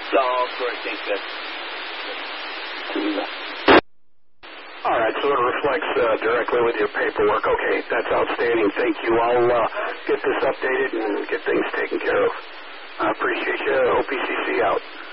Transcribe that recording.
So, I think that's all right, so it reflects directly with your paperwork. Okay, that's outstanding. Thank you. I'll get this updated and get things taken care of. I appreciate you. OPCC out.